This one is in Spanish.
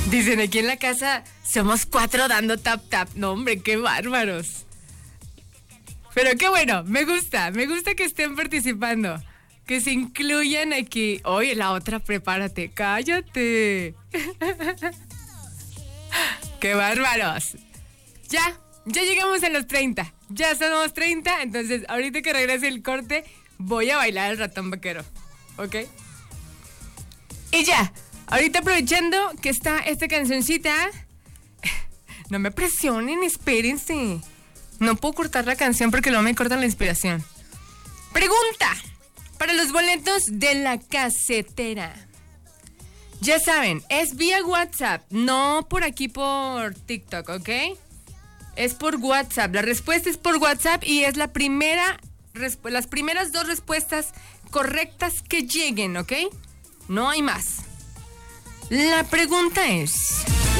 Dicen aquí en la casa, somos 4 dando tap tap. No, hombre, qué bárbaros. Pero qué bueno, me gusta que estén participando. Que se incluyan aquí. Oye, la otra, prepárate, cállate. ¡Qué bárbaros! Ya llegamos a los 30. Ya somos 30, entonces ahorita que regrese el corte, voy a bailar el ratón vaquero. ¿Ok? Y ya, ahorita aprovechando que está esta cancioncita, no me presionen, espérense. No puedo cortar la canción porque luego me cortan la inspiración. Pregunta para los boletos de la casetera. Ya saben, es vía WhatsApp, no por aquí por TikTok, ¿ok? Es por WhatsApp. La respuesta es por WhatsApp y es las primeras 2 respuestas correctas que lleguen, ¿ok? No hay más. La pregunta es...